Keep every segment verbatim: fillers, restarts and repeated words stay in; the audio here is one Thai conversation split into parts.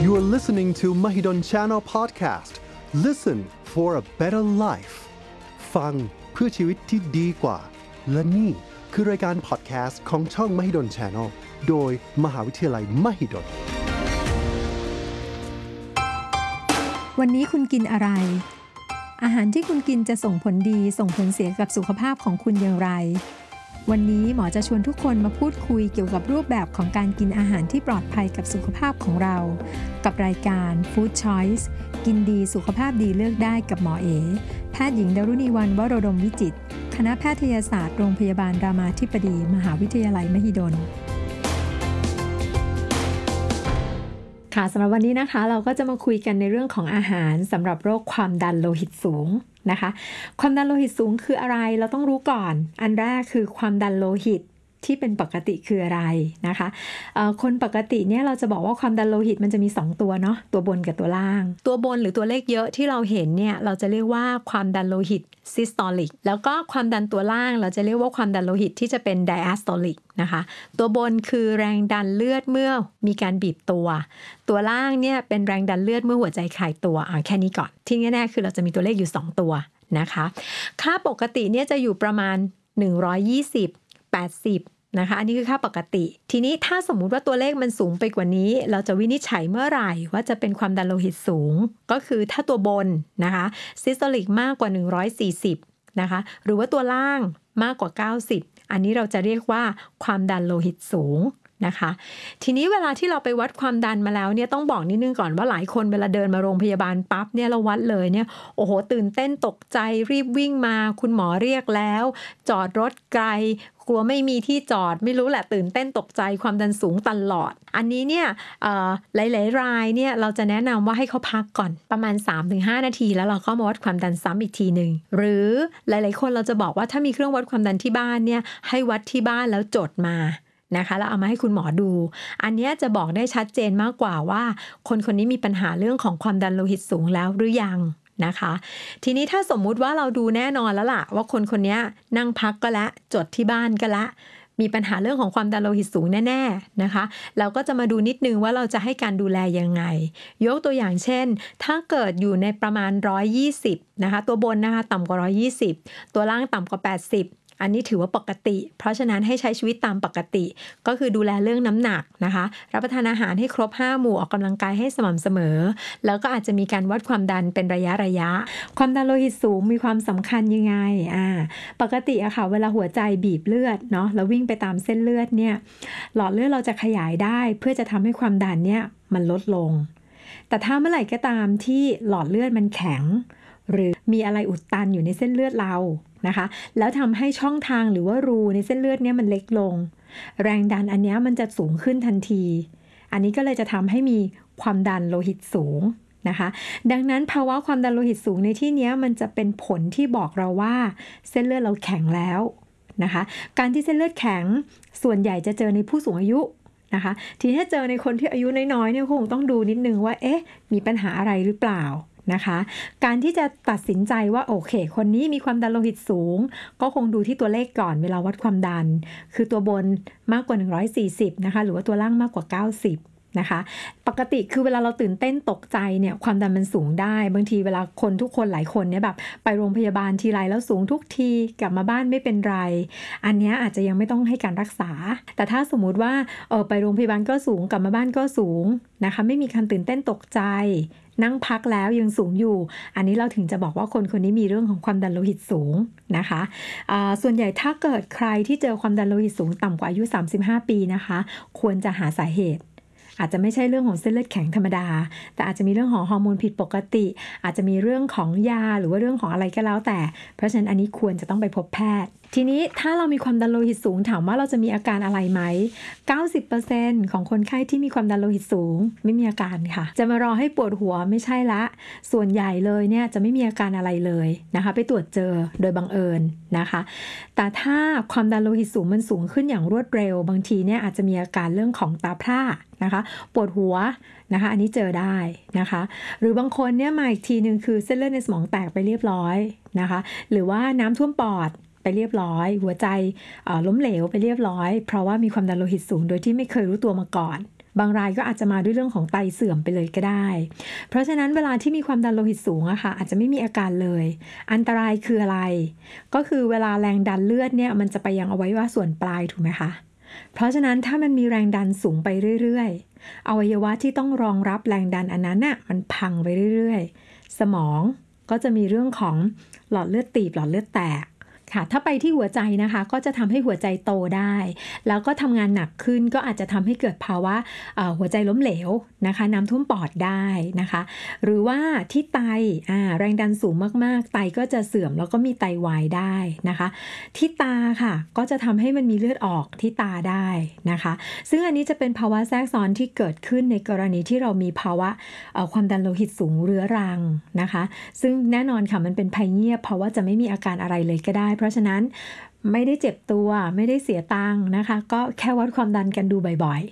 You are listening to Mahidol Channel Podcast. Listen for a better life. ฟังเพื่อชีวิตที่ดีกว่าและนี่คือรายการ podcast ของช่อง Mahidol Channel โดยมหาวิทยาลัย Mahidol วันนี้คุณกินอะไรอาหารที่คุณกินจะส่งผลดีส่งผลเสียกับสุขภาพของคุณอย่างไรวันนี้หมอจะชวนทุกคนมาพูดคุยเกี่ยวกับรูปแบบของการกินอาหารที่ปลอดภัยกับสุขภาพของเรากับรายการ Food Choice กินดีสุขภาพดีเลือกได้กับหมอเอแพทย์หญิงดารุณีวรรณวโรดมวิจิตรคณะแพทยศาสตร์โรงพยาบาลรามาธิบดีมหาวิทยาลัยมหิดลค่ะสำหรับวันนี้นะคะเราก็จะมาคุยกันในเรื่องของอาหารสำหรับโรคความดันโลหิตสูงนะคะความดันโลหิตสูงคืออะไรเราต้องรู้ก่อนอันแรกคือความดันโลหิตที่เป็นปกติคืออะไรนะคะคนปกติเนี่ยเราจะบอกว่าความดันโลหิตมันจะมีสองตัวเนาะตัวบนกับตัวล่างตัวบนหรือตัวเลขเยอะที่เราเห็นเนี่ยเราจะเรียกว่าความดันโลหิต systolic แล้วก็ความดันตัวล่างเราจะเรียกว่าความดันโลหิตที่จะเป็น diastolic นะคะตัวบนคือแรงดันเลือดเมื่อมีการบีบตัวตัวล่างเนี่ยเป็นแรงดันเลือดเมื่อหัวใจคลายตัวอ่ะแค่นี้ก่อนที่แน่ๆคือเราจะมีตัวเลขอยู่สองตัวนะคะค่าปกติเนี่ยจะอยู่ประมาณหนึ่งร้อยยี่สิบ แปดสิบนะคะอันนี้คือค่าปกติทีนี้ถ้าสมมุติว่าตัวเลขมันสูงไปกว่านี้เราจะวินิจฉัยเมื่อไหร่ว่าจะเป็นความดันโลหิตสูงก็คือถ้าตัวบนนะคะ systolic มากกว่าหนึ่งร้อยสี่สิบนะคะหรือว่าตัวล่างมากกว่าเก้าสิบอันนี้เราจะเรียกว่าความดันโลหิตสูงนะคะทีนี้เวลาที่เราไปวัดความดันมาแล้วเนี่ยต้องบอกนิดนึงก่อนว่าหลายคนเวลาเดินมาโรงพยาบาลปั๊บเนี่ยเราวัดเลยเนี่ยโอ้โหตื่นเต้นตกใจรีบวิ่งมาคุณหมอเรียกแล้วจอดรถไกลกลัวไม่มีที่จอดไม่รู้แหละตื่นเต้นตกใจความดันสูงตลอดอันนี้เนี่ยหลายๆรายเนี่ยเราจะแนะนำว่าให้เขาพักก่อนประมาณ สามถึงห้า นาทีแล้วเราก็มาวัดความดันซ้ำอีกทีนึงหรือหลายๆคนเราจะบอกว่าถ้ามีเครื่องวัดความดันที่บ้านเนี่ยให้วัดที่บ้านแล้วจดมานะคะแล้วเอามาให้คุณหมอดูอันนี้จะบอกได้ชัดเจนมากกว่าว่าคนคนนี้มีปัญหาเรื่องของความดันโลหิตสูงแล้วหรือยังนะคะทีนี้ถ้าสมมุติว่าเราดูแน่นอนแล้วล่ะว่าคนคนนี้นั่งพักก็แล้วจดที่บ้านก็แล้วมีปัญหาเรื่องของความดันโลหิตสูงแน่ๆนะคะเราก็จะมาดูนิดนึงว่าเราจะให้การดูแลยังไงยกตัวอย่างเช่นถ้าเกิดอยู่ในประมาณหนึ่งร้อยยี่สิบนะคะตัวบนนะคะต่ำกว่าหนึ่งร้อยยี่สิบตัวล่างต่ำกว่าแปดสิบอันนี้ถือว่าปกติเพราะฉะนั้นให้ใช้ชีวิตตามปกติก็คือดูแลเรื่องน้ำหนักนะคะรับประทานอาหารให้ครบห้าหมู่ออกกำลังกายให้สม่ำเสมอแล้วก็อาจจะมีการวัดความดันเป็นระยะระยะความดันโลหิตสูงมีความสำคัญยังไงอ่าปกติอะค่ะเวลาหัวใจบีบเลือดเนาะแล้ววิ่งไปตามเส้นเลือดเนี่ยหลอดเลือดเราจะขยายได้เพื่อจะทำให้ความดันเนี่ยมันลดลงแต่ถ้าเมื่อไหร่ก็ตามที่หลอดเลือดมันแข็งหรือมีอะไรอุดตันอยู่ในเส้นเลือดเรานะคะแล้วทำให้ช่องทางหรือว่ารูในเส้นเลือดเนี่ยมันเล็กลงแรงดันอันนี้มันจะสูงขึ้นทันทีอันนี้ก็เลยจะทำให้มีความดันโลหิตสูงนะคะดังนั้นภาวะความดันโลหิตสูงในที่นี้มันจะเป็นผลที่บอกเราว่าเส้นเลือดเราแข็งแล้วนะคะการที่เส้นเลือดแข็งส่วนใหญ่จะเจอในผู้สูงอายุนะคะทีนี้ถ้าเจอในคนที่อายุน้อยๆเนี่ยคงต้องดูนิดนึงว่าเอ๊ะมีปัญหาอะไรหรือเปล่านะคะการที่จะตัดสินใจว่าโอเคคนนี้มีความดันโลหิตสูงก็คงดูที่ตัวเลขก่อนเวลาวัดความดันคือตัวบนมากกว่าหนึ่งร้อยสี่สิบนะคะหรือว่าตัวล่างมากกว่าเก้าสิบนะคะปกติคือเวลาเราตื่นเต้นตกใจเนี่ยความดันมันสูงได้บางทีเวลาคนทุกคนหลายคนเนี่ยแบบไปโรงพยาบาลทีไรแล้วสูงทุกทีกลับมาบ้านไม่เป็นไรอันนี้อาจจะยังไม่ต้องให้การรักษาแต่ถ้าสมมุติว่าเออไปโรงพยาบาลก็สูงกลับมาบ้านก็สูงนะคะไม่มีการตื่นเต้นตกใจนั่งพักแล้วยังสูงอยู่อันนี้เราถึงจะบอกว่าคนคนนี้มีเรื่องของความดันโลหิตสูงนะคะะส่วนใหญ่ถ้าเกิดใครที่เจอความดันโลหิตสูงต่ำกว่าอายุสามสิบห้าปีนะคะควรจะหาสาเหตุอาจจะไม่ใช่เรื่องของเส้นเลือดแข็งธรรมดาแต่อาจจะมีเรื่องของฮอร์โมนผิดปกติอาจจะมีเรื่องของยาหรือว่าเรื่องของอะไรก็แล้วแต่เพราะฉะนั้นอันนี้ควรจะต้องไปพบแพทย์ทีนี้ถ้าเรามีความดันโลหิตสูงถามว่าเราจะมีอาการอะไรไหม เก้าสิบเปอร์เซ็นต์ ของคนไข้ที่มีความดันโลหิตสูงไม่มีอาการค่ะจะมารอให้ปวดหัวไม่ใช่ละส่วนใหญ่เลยเนี่ยจะไม่มีอาการอะไรเลยนะคะไปตรวจเจอโดยบังเอิญนะคะแต่ถ้าความดันโลหิตสูงมันสูงขึ้นอย่างรวดเร็วบางทีเนี่ยอาจจะมีอาการเรื่องของตาพร่านะคะปวดหัวนะคะอันนี้เจอได้นะคะหรือบางคนเนี่ยมาอีกทีนึงคือเส้นเลือดในสมองแตกไปเรียบร้อยนะคะหรือว่าน้ำท่วมปอดไปเรียบร้อยหัวใจล้มเหลวไปเรียบร้อยเพราะว่ามีความดันโลหิตสูงโดยที่ไม่เคยรู้ตัวมาก่อนบางรายก็อาจจะมาด้วยเรื่องของไตเสื่อมไปเลยก็ได้เพราะฉะนั้นเวลาที่มีความดันโลหิตสูงอะค่ะอาจจะไม่มีอาการเลยอันตรายคืออะไรก็คือเวลาแรงดันเลือดเนี่ยมันจะไปยังอวัยวะส่วนปลายถูกไหมคะเพราะฉะนั้นถ้ามันมีแรงดันสูงไปเรื่อยๆอวัยวะที่ต้องรองรับแรงดันอันนั้นน่ะมันพังไปเรื่อยๆสมองก็จะมีเรื่องของหลอดเลือดตีบหลอดเลือดแตกค่ะถ้าไปที่หัวใจนะคะก็จะทำให้หัวใจโตได้แล้วก็ทำงานหนักขึ้นก็อาจจะทำให้เกิดภาวะหัวใจล้มเหลวนะคะน้ำท่วมปอดได้นะคะหรือว่าที่ไตแรงดันสูงมากๆไตก็จะเสื่อมแล้วก็มีไตวายได้นะคะที่ตาค่ะก็จะทำให้มันมีเลือดออกที่ตาได้นะคะซึ่งอันนี้จะเป็นภาวะแทรกซ้อนที่เกิดขึ้นในกรณีที่เรามีภาวะความดันโลหิตสูงเรื้อรังนะคะซึ่งแน่นอนค่ะมันเป็นภัยเงียบเพราะว่าจะไม่มีอาการอะไรเลยก็ได้เพราะฉะนั้นไม่ได้เจ็บตัวไม่ได้เสียตังค์นะคะก็แค่วัดความดันกันดูบ่อย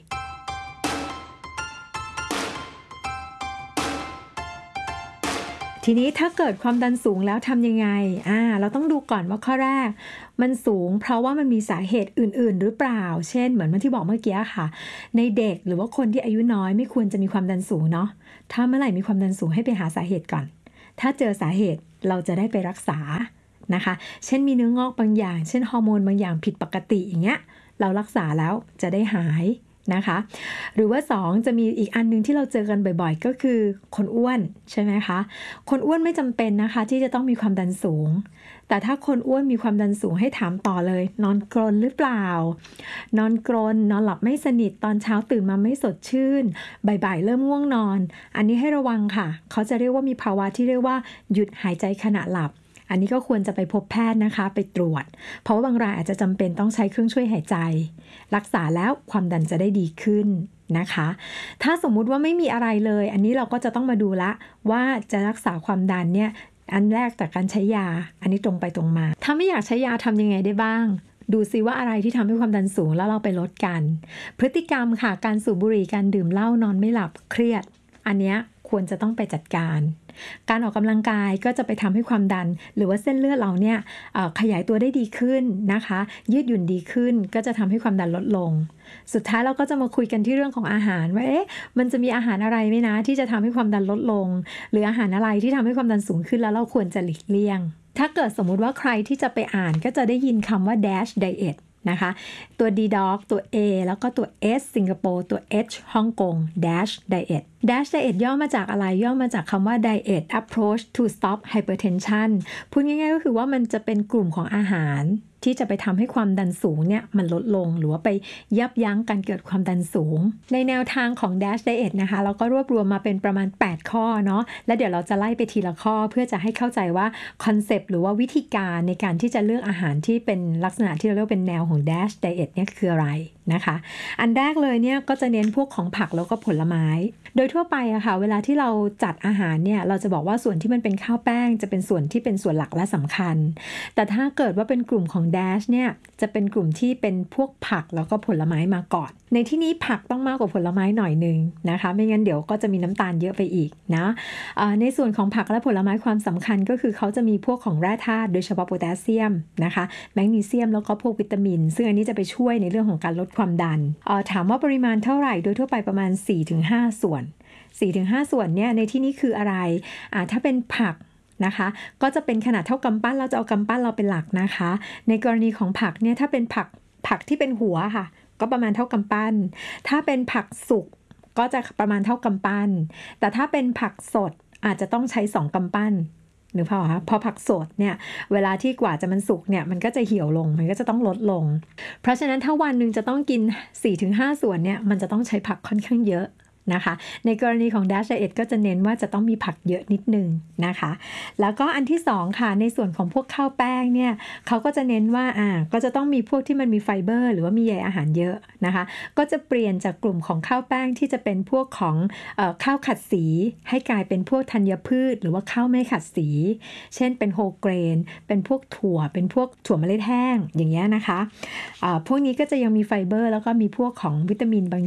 ๆทีนี้ถ้าเกิดความดันสูงแล้วทำยังไงอ่าเราต้องดูก่อนว่าข้อแรกมันสูงเพราะว่ามันมีสาเหตุอื่นๆหรือเปล่าเช่นเหมือนที่บอกเมื่อกี้ค่ะในเด็กหรือว่าคนที่อายุน้อยไม่ควรจะมีความดันสูงเนาะถ้าเมื่อไหร่มีความดันสูงให้ไปหาสาเหตุก่อนถ้าเจอสาเหตุเราจะได้ไปรักษานะคะเช่นมีเนื้องอกบางอย่างเช่นฮอร์โมนบางอย่างผิดปกติอย่างเงี้ยเรารักษาแล้วจะได้หายนะคะหรือว่าสองจะมีอีกอันนึงที่เราเจอกันบ่อยๆก็คือคนอ้วนใช่ไหมคะคนอ้วนไม่จำเป็นนะคะที่จะต้องมีความดันสูงแต่ถ้าคนอ้วนมีความดันสูงให้ถามต่อเลยนอนกรนหรือเปล่านอนกรนนอนหลับไม่สนิทตอนเช้าตื่นมาไม่สดชื่นบ่ายๆเริ่มง่วงนอนอันนี้ให้ระวังค่ะเขาจะเรียกว่ามีภาวะที่เรียกว่าหยุดหายใจขณะหลับอันนี้ก็ควรจะไปพบแพทย์นะคะไปตรวจเพราะว่าบางรายอาจจะจำเป็นต้องใช้เครื่องช่วยหายใจรักษาแล้วความดันจะได้ดีขึ้นนะคะถ้าสมมุติว่าไม่มีอะไรเลยอันนี้เราก็จะต้องมาดูละว่าจะรักษาความดันเนี่ยอันแรกจากการใช้ยาอันนี้ตรงไปตรงมาถ้าไม่อยากใช้ยาทำยังไงได้บ้างดูซิว่าอะไรที่ทำให้ความดันสูงแล้วเราไปลดกันพฤติกรรมค่ะการสูบบุหรี่การดื่มเหล้านอนไม่หลับเครียดอันเนี้ยควรจะต้องไปจัดการการออกกำลังกายก็จะไปทำให้ความดันหรือว่าเส้นเลือดเราเนี่ยขยายตัวได้ดีขึ้นนะคะยืดหยุ่นดีขึ้นก็จะทำให้ความดันลดลงสุดท้ายเราก็จะมาคุยกันที่เรื่องของอาหารว่าเอ๊ะมันจะมีอาหารอะไรไหมนะที่จะทำให้ความดันลดลงหรืออาหารอะไรที่ทำให้ความดันสูงขึ้นแล้วเราควรจะหลีกเลี่ยงถ้าเกิดสมมุติว่าใครที่จะไปอ่านก็จะได้ยินคำว่า dash dietนะคะตัว D dog ตัว A แล้วก็ตัว S สิงคโปร์ตัว H ฮ่องกง dash diet dash diet ย่อมาจากอะไรย่อมาจากคำว่า diet approach to stop hypertension พูดง่ายๆก็คือว่ามันจะเป็นกลุ่มของอาหารที่จะไปทำให้ความดันสูงเนี่ยมันลดลงหรือว่าไปยับยั้งการเกิดความดันสูงในแนวทางของ dash diet นะคะเราก็รวบรวมมาเป็นประมาณแปดข้อเนาะแล้วเดี๋ยวเราจะไล่ไปทีละข้อเพื่อจะให้เข้าใจว่าคอนเซปต์หรือว่าวิธีการในการที่จะเลือกอาหารที่เป็นลักษณะที่เราเรียกเป็นแนวของ dash diet เนี่ยคืออะไรนะคะอันแรกเลยเนี่ยก็จะเน้นพวกของผักแล้วก็ผลไม้โดยทั่วไปอะค่ะเวลาที่เราจัดอาหารเนี่ยเราจะบอกว่าส่วนที่มันเป็นข้าวแป้งจะเป็นส่วนที่เป็นส่วนหลักและสำคัญแต่ถ้าเกิดว่าเป็นกลุ่มของ dash เนี่ยจะเป็นกลุ่มที่เป็นพวกผักแล้วก็ผลไม้มาก่อนในที่นี้ผักต้องมากกว่าผลไม้หน่อยนึงนะคะไม่งั้นเดี๋ยวก็จะมีน้ำตาลเยอะไปอีกนะในส่วนของผักและผลไม้ความสำคัญก็คือเขาจะมีพวกของแร่ธาตุโดยเฉพาะโพแทสเซียมนะคะแมกนีเซียมแล้วก็พวกวิตามินซึ่งอันนี้จะไปช่วยในเรื่องของการลดความดันถามว่าปริมาณเท่าไหร่โดยทั่วไปประมาณ สี่ถึงห้า ส่วน สี่ถึงห้า ส่วนเนี่ยในที่นี้คืออะไรอ่าถ้าเป็นผักนะคะก็จะเป็นขนาดเท่ากำปั้นเราจะเอากำปั้นเราเป็นหลักนะคะในกรณีของผักเนี่ยถ้าเป็นผักผักที่เป็นหัวค่ะก็ประมาณเท่ากำปั้นถ้าเป็นผักสุกก็จะประมาณเท่ากำปั้นแต่ถ้าเป็นผักสดอาจจะต้องใช้สองกำปั้นหรือเปล่าคะพอผักสดเนี่ยเวลาที่กว่าจะมันสุกเนี่ยมันก็จะเหี่ยวลงมันก็จะต้องลดลงเพราะฉะนั้นถ้าวันนึงจะต้องกิน สี่ถึงห้า ส่วนเนี่ยมันจะต้องใช้ผักค่อนข้างเยอะนะคะในกรณีของ dash diet ก็จะเน้นว่าจะต้องมีผักเยอะนิดนึงนะคะแล้วก็อันที่สองค่ะในส่วนของพวกข้าวแป้งเนี่ยเขาก็จะเน้นว่าอ่าก็จะต้องมีพวกที่มันมีไฟเบอร์หรือว่ามีใยอาหารเยอะนะคะก็จะเปลี่ยนจากกลุ่มของข้าวแป้งที่จะเป็นพวกของเอ่อข้าวขัดสีให้กลายเป็นพวกธัญพืชหรือว่าข้าวไม่ขัดสีเช่นเป็นโฮลเกรนเป็นพวกถั่วเป็นพวกถั่วเมล็ดแห้งอย่างเงี้ยนะคะอ่าพวกนี้ก็จะยังมีไฟเบอร์แล้วก็มีพวกของวิตามินบางอย่าง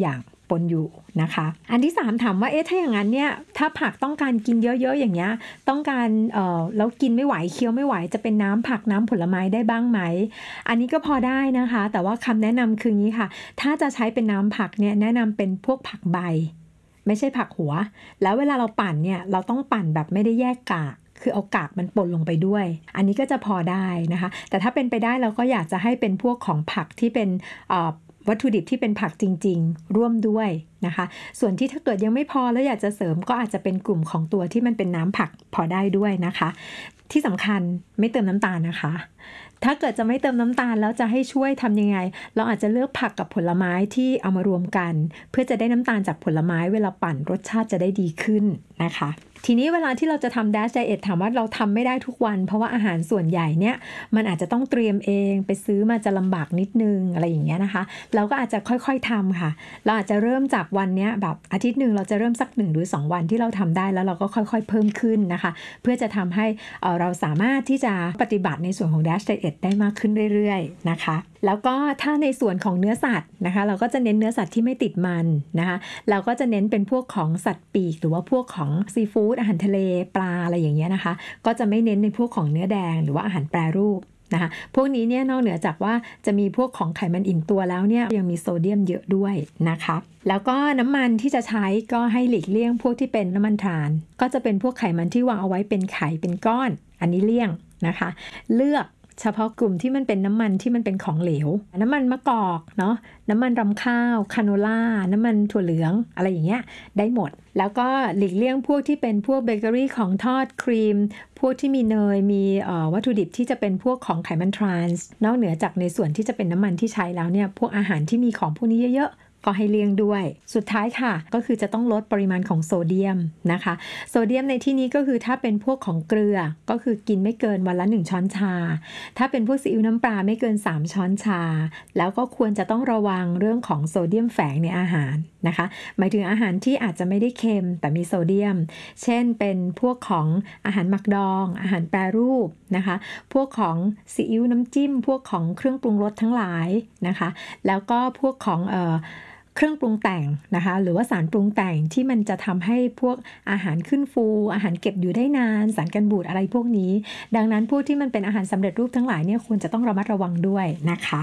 ปนอยู่นะคะอันที่สามถามว่าเอ๊ะถ้าอย่างนั้นเนี่ยถ้าผักต้องการกินเยอะๆอย่างเงี้ยต้องการเอ่อแล้วกินไม่ไหวเคี้ยวไม่ไหวจะเป็นน้ำผักน้ำผลไม้ได้บ้างไหมอันนี้ก็พอได้นะคะแต่ว่าคำแนะนำคืองี้ค่ะถ้าจะใช้เป็นน้ำผักเนี่ยแนะนำเป็นพวกผักใบไม่ใช่ผักหัวแล้วเวลาเราปั่นเนี่ยเราต้องปั่นแบบไม่ได้แยกกากคือเอากากมันปนลงไปด้วยอันนี้ก็จะพอได้นะคะแต่ถ้าเป็นไปได้เราก็อยากจะให้เป็นพวกของผักที่เป็นวัตถุดิบที่เป็นผักจริงๆร่วมด้วยนะคะส่วนที่ถ้าเกิดยังไม่พอแล้วอยากจะเสริมก็อาจจะเป็นกลุ่มของตัวที่มันเป็นน้ำผักพอได้ด้วยนะคะที่สำคัญไม่เติมน้ำตาลนะคะถ้าเกิดจะไม่เติมน้ำตาลแล้วจะให้ช่วยทำยังไงเราอาจจะเลือกผักกับผลไม้ที่เอามารวมกันเพื่อจะได้น้ำตาลจากผลไม้เวลาปั่นรสชาติจะได้ดีขึ้นนะคะทีนี้เวลาที่เราจะทำ Dash Diet ถามว่าเราทำไม่ได้ทุกวันเพราะว่าอาหารส่วนใหญ่เนี่ยมันอาจจะต้องเตรียมเองไปซื้อมาจะลำบากนิดนึงอะไรอย่างเงี้ยนะคะเราก็อาจจะค่อยๆทำค่ะเราอาจจะเริ่มจากวันเนี้ยแบบอาทิตย์นึงเราจะเริ่มสักหนึ่งหรือสองวันที่เราทำได้แล้วเราก็ค่อยๆเพิ่มขึ้นนะคะเพื่อจะทำให้เอ่อเราสามารถที่จะปฏิบัติในส่วนของ Dash Diet ได้มากขึ้นเรื่อยๆนะคะแล้วก็ถ้าในส่วนของเนื้อสัตว์นะคะเราก็จะเน้นเนื้อสัตว์ที่ไม่ติดมันนะคะเราก็จะเน้นเป็นพวกของสัตว์ปีกหรือว่าพวกของซีฟู้ดอาหารทะเลปลาอะไรอย่างเงี้ยนะคะก็จะไม่เน้นในพวกของเนื้อแดงหรือว่าอาหารแปรรูปนะคะพวกนี้เนี่ยนอกเหนือจากว่าจะมีพวกของไขมันอิ่มตัวแล้วเนี่ยยังมีโซเดียมเยอะด้วยนะคะแล้วก็น้ำมันที่จะใช้ก็ให้หลีกเลี่ยงพวกที่เป็นน้ำมันทรานก็จะเป็นพวกไขมันที่วางเอาไว้เป็นไข่เป็นก้อนอันนี้เลี่ยงนะคะเลือกเฉพาะกลุ่มที่มันเป็นน้ำมันที่มันเป็นของเหลวน้ำมันมะกอกเนาะน้ำมันรำข้าวคาโนล่าน้ำมันถั่วเหลืองอะไรอย่างเงี้ยได้หมดแล้วก็หลีกเลี่ยงพวกที่เป็นพวกเบเกอรี่ของทอดครีมพวกที่มีเนยมีวัตถุดิบที่จะเป็นพวกของไขมันทรานส์นอกเหนือจากในส่วนที่จะเป็นน้ำมันที่ใช้แล้วเนี่ยพวกอาหารที่มีของพวกนี้เยอะก็ให้เลี่ยงด้วยสุดท้ายค่ะก็คือจะต้องลดปริมาณของโซเดียมนะคะโซเดียมในที่นี้ก็คือถ้าเป็นพวกของเกลือก็คือกินไม่เกินวันละหนึ่งช้อนชาถ้าเป็นพวกซีอิ๊วน้ำปลาไม่เกินสามช้อนชาแล้วก็ควรจะต้องระวังเรื่องของโซเดียมแฝงในอาหารนะคะหมายถึงอาหารที่อาจจะไม่ได้เค็มแต่มีโซเดียมเช่นเป็นพวกของอาหารหมักดองอาหารแปรรูปนะคะพวกของซีอิ๊วน้ำจิ้มพวกของเครื่องปรุงรสทั้งหลายนะคะแล้วก็พวกของเอ่อเครื่องปรุงแต่งนะคะหรือว่าสารปรุงแต่งที่มันจะทำให้พวกอาหารขึ้นฟูอาหารเก็บอยู่ได้นานสารกันบูดอะไรพวกนี้ดังนั้นพวกที่มันเป็นอาหารสำเร็จรูปทั้งหลายเนี่ยควรจะต้องระมัดระวังด้วยนะคะ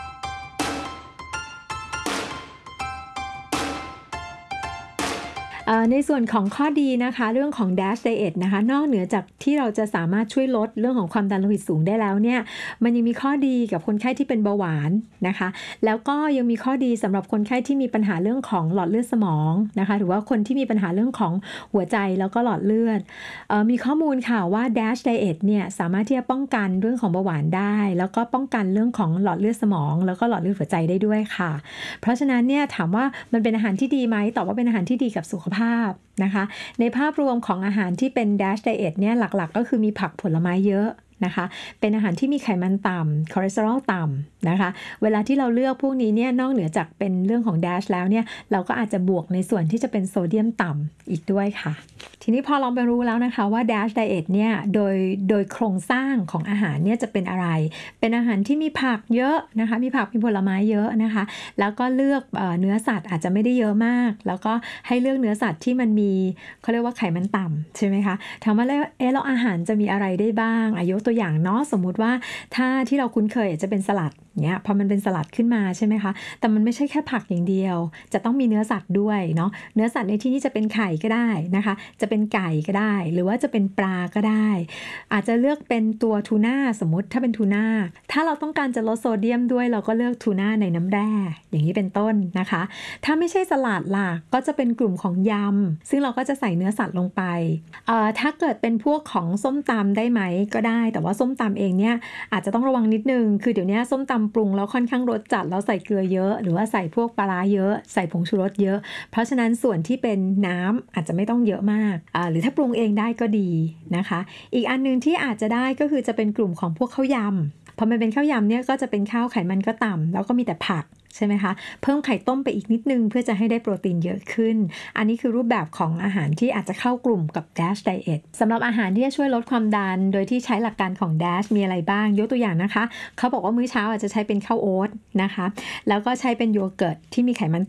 ในส่วนของข้อดีนะคะเรื่องของ Dash Diet นะคะนอกเหนือจากที่เราจะสามารถช่วยลดเรื่องของความดันโลหิตสูงได้แล้วเนี่ยมันยังมีข้อดีกับคนไข้ที่เป็นเบาหวานนะคะแล้วก็ยังมีข้อดีสำหรับคนไข้ที่มีปัญหาเรื่องของหลอดเลือดสมองนะคะหรือว่าคนที่มีปัญหาเรื่องของหัวใจแล้วก็หลอดเลือดเอ่อมีข้อมูลค่ะว่า Dash Diet เนี่ยสามารถที่จะป้องกันเรื่องของเบาหวานได้แล้วก็ป้องกันเรื่องของหลอดเลือดสมองแล้วก็หลอดเลือดหัวใจได้ด้วยค่ะเพราะฉะนั้นเนี่ยถามว่ามันเป็นอาหารที่ดีไหมตอบว่าเป็นอาหารที่ดีกับสุขภาพนะคะในภาพรวมของอาหารที่เป็น Dash Diet เนี่ยหลักๆก็คือมีผักผลไม้เยอะนะคะเป็นอาหารที่มีไขมันต่ำคอเลสเตอรอลต่ำนะคะเวลาที่เราเลือกพวกนี้เนี่ยนอกเหนือจากเป็นเรื่องของ Dash แล้วเนี่ยเราก็อาจจะบวกในส่วนที่จะเป็นโซเดียมต่ำอีกด้วยค่ะทีนี้พอลองไปรู้แล้วนะคะว่า Dash Diet เนี่ยโดยโดยโครงสร้างของอาหารเนี่ยจะเป็นอะไรเป็นอาหารที่มีผักเยอะนะคะมีผักมีผลไม้เยอะนะคะแล้วก็เลือกเอ่อเนื้อสัตว์อาจจะไม่ได้เยอะมากแล้วก็ให้เลือกเนื้อสัตว์ที่มันมีเขาเรียกว่าไขมันต่ำใช่ไหมคะถามว่าแล้วเออแล้วอาหารจะมีอะไรได้บ้างอายุตัวอย่างเนาะสมมุติว่าถ้าที่เราคุ้นเคยจะเป็นสลัดเนี้ยพอมันเป็นสลัดขึ้นมาใช่ไหมคะแต่มันไม่ใช่แค่ผักอย่างเดียวจะต้องมีเนื้อสัตว์ด้วยเนาะเนื้อสัตว์ในที่นี้จะเป็นไข่ก็ได้นะคะจะเป็นไก่ก็ได้หรือว่าจะเป็นปลาก็ได้อาจจะเลือกเป็นตัวทูน่าสมมติถ้าเป็นทูน่าถ้าเราต้องการจะลดโซเดียมด้วยเราก็เลือกทูน่าในน้ำแร่อย่างนี้เป็นต้นนะคะถ้าไม่ใช่สลัดล่ะก็จะเป็นกลุ่มของยำซึ่งเราก็จะใส่เนื้อสัตว์ลงไปเอ่อถ้าเกิดเป็นพวกของส้มตำได้ไหมก็ได้แต่ว่าส้มตำเองเนี่ยอาจจะต้องระวังนิดนึงคือเดี๋ยวนี้ส้มตำปรุงแล้วค่อนข้างรสจัดแล้วใส่เกลือเยอะหรือว่าใส่พวกปลาร้าเยอะใส่ผงชูรสเยอะเพราะฉะนั้นส่วนที่เป็นน้ำอาจจะไม่ต้องเยอะมากอ่าหรือถ้าปรุงเองได้ก็ดีนะคะอีกอันนึงที่อาจจะได้ก็คือจะเป็นกลุ่มของพวกข้าวยำพอมันเป็นข้าวยำเนี่ยก็จะเป็นข้าวไขมันก็ต่ำแล้วก็มีแต่ผักใช่ไหมคะเพิ่มไข่ต้มไปอีกนิดนึงเพื่อจะให้ได้โปรตีนเยอะขึ้นอันนี้คือรูปแบบของอาหารที่อาจจะเข้ากลุ่มกับ Dash Diet สำหรับอาหารที่จะช่วยลดความดันโดยที่ใช้หลักการของ Dash มีอะไรบ้างยกตัวอย่างนะคะเขาบอกว่ามื้อเช้าอาจจะใช้เป็นข้าวโอ๊ตนะคะแล้วก็ใช้เป็นโยเกิร์ตที่มีไขมันต่ำ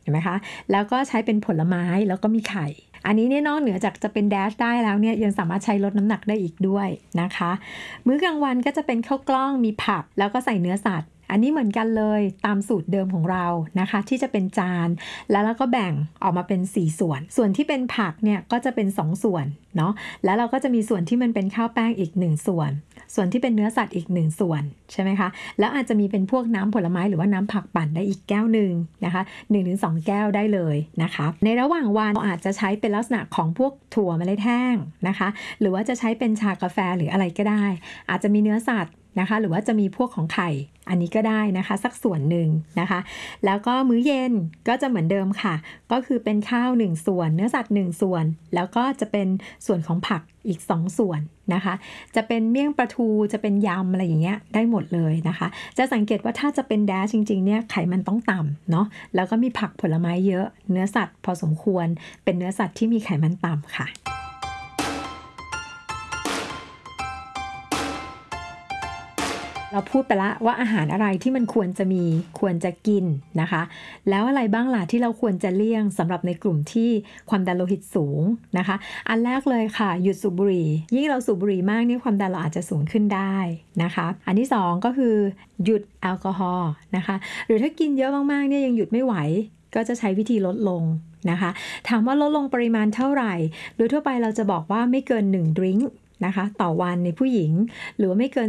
เห็นไหมคะแล้วก็ใช้เป็นผลไม้แล้วก็มีไข่อันนี้เนี่ยนอกเหนือจากจะเป็นแดชได้แล้วเนี่ยยังสามารถใช้ลดน้ำหนักได้อีกด้วยนะคะมื้อกลางวันก็จะเป็นข้าวกล้องมีผักแล้วก็ใส่เนื้อสัตว์อันนี้เหมือนกันเลยตามสูตรเดิมของเรานะคะที่จะเป็นจานแล้วเราก็แบ่งออกมาเป็นสี่ส่วนส่วนที่เป็นผักเนี่ยก็จะเป็นสองส่วนเนาะแล้วเราก็จะมีส่วนที่มันเป็นข้าวแป้งอีกหนึ่งส่วนส่วนที่เป็นเนื้อสัตว์อีกหนึ่งส่วนใช่ไหมคะแล้วอาจจะมีเป็นพวกน้ำผลไม้หรือว่าน้ำผักปั่นได้อีกแก้วหนึ่งนะคะ หนึ่งถึงสอง แก้วได้เลยนะคะในระหว่างวันเราอาจจะใช้เป็นลักษณะของพวกถั่วเมล็ดแห้งนะคะหรือว่าจะใช้เป็นชากาแฟหรืออะไรก็ได้อาจจะมีเนื้อสัตว์นะคะหรือว่าจะมีพวกของไข่อันนี้ก็ได้นะคะสักส่วนหนึ่งนะคะแล้วก็มื้อเย็นก็จะเหมือนเดิมค่ะก็คือเป็นข้าวหนึ่งส่วนเนื้อสัตว์หนึ่งส่วนแล้วก็จะเป็นส่วนของผักอีกสองส่วนนะคะจะเป็นเมี่ยงปลาทูจะเป็นยำอะไรอย่างเงี้ยได้หมดเลยนะคะจะสังเกตว่าถ้าจะเป็นแดชจริงๆเนี่ยไขมันต้องต่ำเนาะแล้วก็มีผักผลไม้เยอะเนื้อสัตว์พอสมควรเป็นเนื้อสัตว์ที่มีไขมันต่ำค่ะเราพูดไปแล้วว่าอาหารอะไรที่มันควรจะมีควรจะกินนะคะแล้วอะไรบ้างล่ะที่เราควรจะเลี่ยงสำหรับในกลุ่มที่ความดันโลหิตสูงนะคะอันแรกเลยค่ะหยุดสูบบุหรี่ยิ่งเราสูบบุหรี่มากนี่ความดันเราอาจจะสูงขึ้นได้นะคะอันที่สองก็คือหยุดแอลกอฮอล์นะคะหรือถ้ากินเยอะมากๆเนี่ยยังหยุดไม่ไหวก็จะใช้วิธีลดลงนะคะถามว่าลดลงปริมาณเท่าไหร่โดยทั่วไปเราจะบอกว่าไม่เกินหนึ่งดริงก์นะคะต่อวันในผู้หญิงหรือว่าไม่เกิน